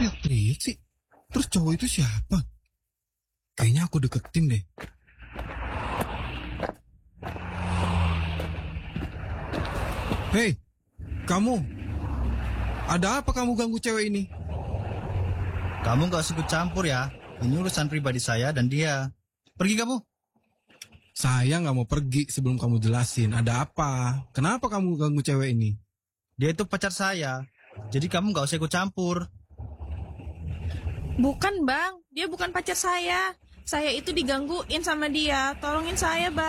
teriak-teriak sih? Terus cowok itu siapa? Kayaknya aku deketin deh. Hei, kamu. Ada apa kamu ganggu cewek ini? Kamu gak usah ikut campur ya. Ini urusan pribadi saya dan dia. Pergi kamu. Saya nggak mau pergi sebelum kamu jelasin. Ada apa? Kenapa kamu ganggu cewek ini? Dia itu pacar saya. Jadi kamu gak usah ikut campur. Bukan bang, dia bukan pacar saya. Saya itu digangguin sama dia. Tolongin saya bang.